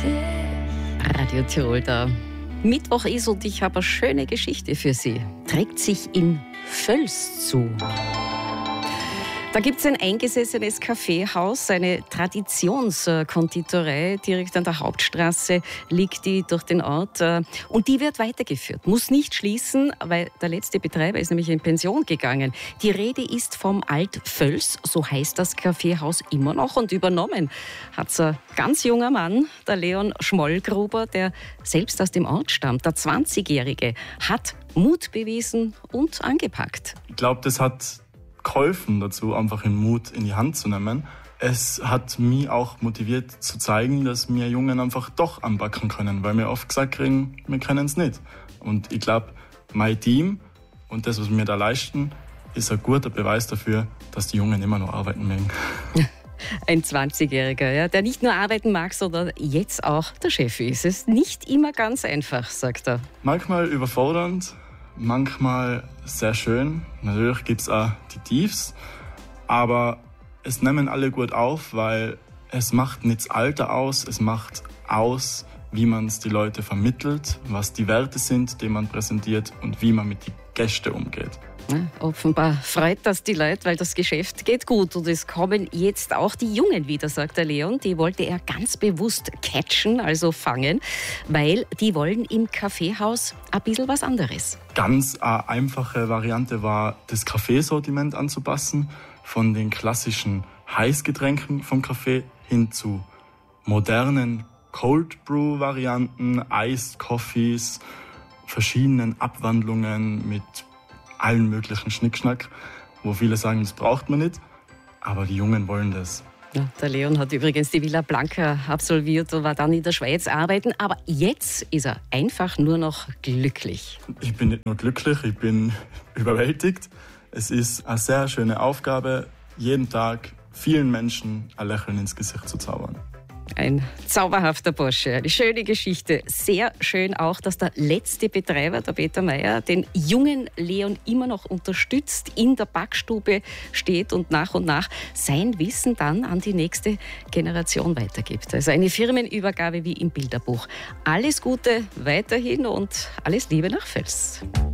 Radio Tirol da. Mittwoch ist und ich habe eine schöne Geschichte für Sie. Trägt sich in Völs zu. Da gibt es ein eingesessenes Kaffeehaus, eine Traditionskonditorei. Direkt an der Hauptstraße liegt die durch den Ort. Und die wird weitergeführt, muss nicht schließen, weil der letzte Betreiber ist nämlich in Pension gegangen. Die Rede ist vom Alt-Völs, so heißt das Kaffeehaus immer noch. Und übernommen hat es ein ganz junger Mann, der Leon Schmollgruber, der selbst aus dem Ort stammt. Der 20-Jährige hat Mut bewiesen und angepackt. Ich glaube, das hat geholfen dazu, einfach den Mut in die Hand zu nehmen. Es hat mich auch motiviert zu zeigen, dass wir Jungen einfach doch anpacken können, weil wir oft gesagt kriegen, wir können es nicht. Und ich glaube, mein Team und das, was wir da leisten, ist ein guter Beweis dafür, dass die Jungen immer noch arbeiten mögen. Ein 20-Jähriger, ja, der nicht nur arbeiten mag, sondern jetzt auch der Chef ist. Es ist nicht immer ganz einfach, sagt er. Manchmal überfordernd, manchmal sehr schön. Natürlich gibt es auch die Tiefs, aber es nehmen alle gut auf, weil es macht nicht das Alter aus, es macht aus, wie man es die Leute vermittelt, was die Werte sind, die man präsentiert und wie man mit den Gästen umgeht. Ja, offenbar freut das die Leute, weil das Geschäft geht gut und es kommen jetzt auch die Jungen wieder, sagt der Leon. Die wollte er ganz bewusst catchen, also fangen, weil die wollen im Kaffeehaus ein bisschen was anderes. Ganz eine einfache Variante war, das Kaffeesortiment anzupassen, von den klassischen Heißgetränken vom Kaffee hin zu modernen Cold Brew Varianten, Iced Coffees, verschiedenen Abwandlungen mit allen möglichen Schnickschnack, wo viele sagen, das braucht man nicht, aber die Jungen wollen das. Ja, der Leon hat übrigens die Villa Blanca absolviert und war dann in der Schweiz arbeiten, aber jetzt ist er einfach nur noch glücklich. Ich bin nicht nur glücklich, ich bin überwältigt. Es ist eine sehr schöne Aufgabe, jeden Tag vielen Menschen ein Lächeln ins Gesicht zu zaubern. Ein zauberhafter Bursche, eine schöne Geschichte. Sehr schön auch, dass der letzte Betreiber, der Peter Meier, den jungen Leon immer noch unterstützt, in der Backstube steht und nach sein Wissen dann an die nächste Generation weitergibt. Also eine Firmenübergabe wie im Bilderbuch. Alles Gute weiterhin und alles Liebe nach Völs.